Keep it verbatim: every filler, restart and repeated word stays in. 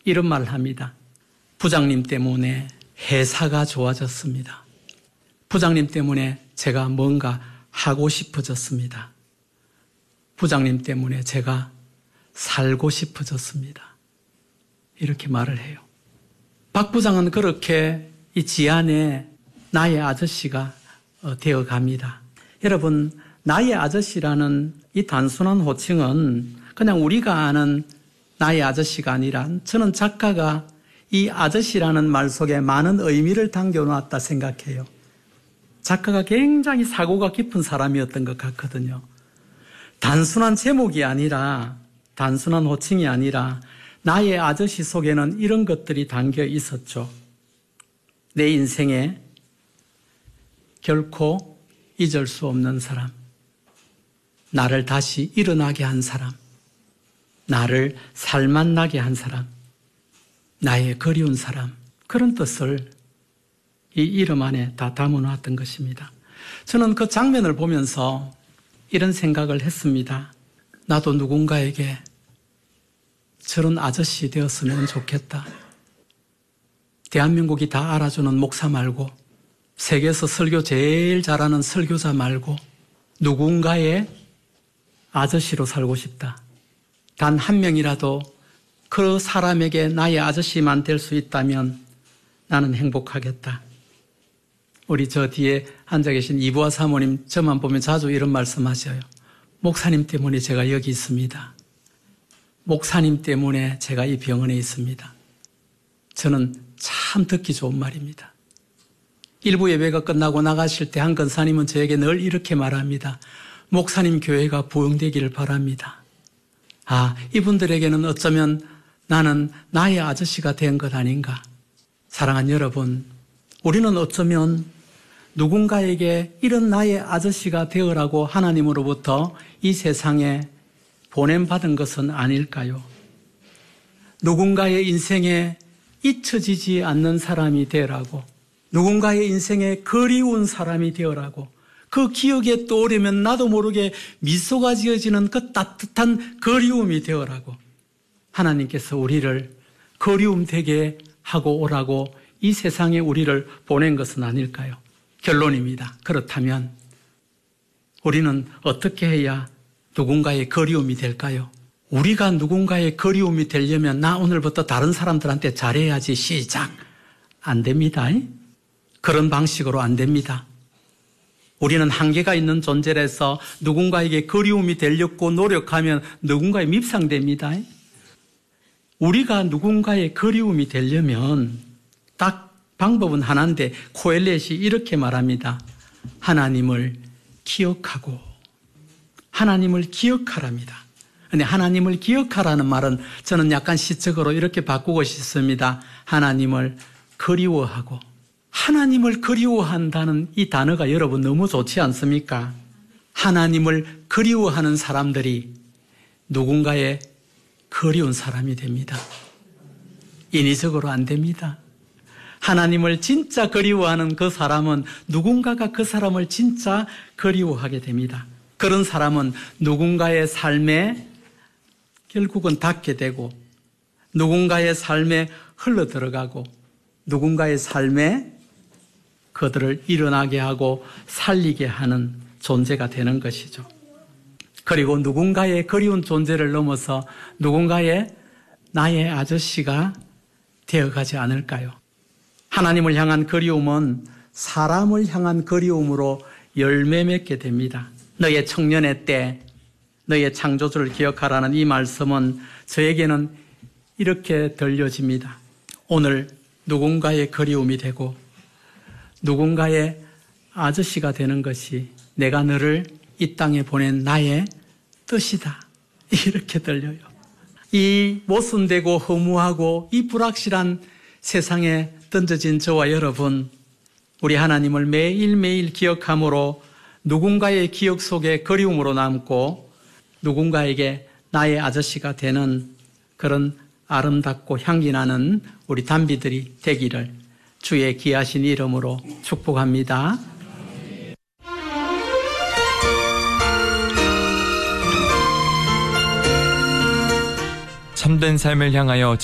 이런 말을 합니다. 부장님 때문에 회사가 좋아졌습니다. 부장님 때문에 제가 뭔가 하고 싶어졌습니다. 부장님 때문에 제가 살고 싶어졌습니다. 이렇게 말을 해요. 박 부장은 그렇게 이 지안에 나의 아저씨가 되어 갑니다. 여러분, 나의 아저씨라는 이 단순한 호칭은 그냥 우리가 아는 나의 아저씨가 아니라 저는 작가가 이 아저씨라는 말 속에 많은 의미를 담겨놓았다 생각해요. 작가가 굉장히 사고가 깊은 사람이었던 것 같거든요. 단순한 제목이 아니라, 단순한 호칭이 아니라 나의 아저씨 속에는 이런 것들이 담겨 있었죠. 내 인생에 결코 잊을 수 없는 사람, 나를 다시 일어나게 한 사람, 나를 살맛나게 한 사람, 나의 그리운 사람, 그런 뜻을 이 이름 안에 다 담아놓았던 것입니다. 저는 그 장면을 보면서 이런 생각을 했습니다. 나도 누군가에게 저런 아저씨 되었으면 좋겠다. 대한민국이 다 알아주는 목사 말고, 세계에서 설교 제일 잘하는 설교자 말고 누군가의 아저씨로 살고 싶다. 단 한 명이라도 그 사람에게 나의 아저씨만 될 수 있다면 나는 행복하겠다. 우리 저 뒤에 앉아 계신 이부하 사모님 저만 보면 자주 이런 말씀하셔요. 목사님 때문에 제가 여기 있습니다. 목사님 때문에 제가 이 병원에 있습니다. 저는 참 듣기 좋은 말입니다. 일부 예배가 끝나고 나가실 때 한 권사님은 저에게 늘 이렇게 말합니다. 목사님 교회가 부흥되기를 바랍니다. 아, 이분들에게는 어쩌면 나는 나의 아저씨가 된 것 아닌가. 사랑하는 여러분, 우리는 어쩌면 누군가에게 이런 나의 아저씨가 되어라고 하나님으로부터 이 세상에 보냄받은 것은 아닐까요? 누군가의 인생에 잊혀지지 않는 사람이 되라고, 누군가의 인생에 그리운 사람이 되어라고, 그 기억에 떠오르면 나도 모르게 미소가 지어지는 그 따뜻한 그리움이 되어라고 하나님께서 우리를 그리움 되게 하고 오라고 이 세상에 우리를 보낸 것은 아닐까요? 결론입니다. 그렇다면 우리는 어떻게 해야 누군가의 그리움이 될까요? 우리가 누군가의 그리움이 되려면 나 오늘부터 다른 사람들한테 잘해야지 시작. 안 됩니다. 그런 방식으로 안 됩니다. 우리는 한계가 있는 존재라서 누군가에게 그리움이 되려고 노력하면 누군가에 밉상됩니다. 우리가 누군가의 그리움이 되려면 딱 방법은 하나인데 코엘렛이 이렇게 말합니다. 하나님을 기억하고 하나님을 기억하랍니다. 근데 하나님을 기억하라는 말은 저는 약간 시적으로 이렇게 바꾸고 싶습니다. 하나님을 그리워하고. 하나님을 그리워한다는 이 단어가 여러분 너무 좋지 않습니까? 하나님을 그리워하는 사람들이 누군가의 그리운 사람이 됩니다. 인위적으로 안 됩니다. 하나님을 진짜 그리워하는 그 사람은 누군가가 그 사람을 진짜 그리워하게 됩니다. 그런 사람은 누군가의 삶에 결국은 닿게 되고 누군가의 삶에 흘러들어가고 누군가의 삶에 그들을 일어나게 하고 살리게 하는 존재가 되는 것이죠. 그리고 누군가의 그리운 존재를 넘어서 누군가의 나의 아저씨가 되어가지 않을까요? 하나님을 향한 그리움은 사람을 향한 그리움으로 열매 맺게 됩니다. 너의 청년의 때, 너의 창조주를 기억하라는 이 말씀은 저에게는 이렇게 들려집니다. 오늘 누군가의 그리움이 되고 누군가의 아저씨가 되는 것이 내가 너를 이 땅에 보낸 나의 뜻이다. 이렇게 들려요. 이 모순되고 허무하고 이 불확실한 세상에 던져진 저와 여러분, 우리 하나님을 매일매일 기억함으로 누군가의 기억 속에 그리움으로 남고 누군가에게 나의 아저씨가 되는 그런 아름답고 향기나는 우리 단비들이 되기를 주의 귀하신 이름으로 축복합니다. 참된 삶을 향하여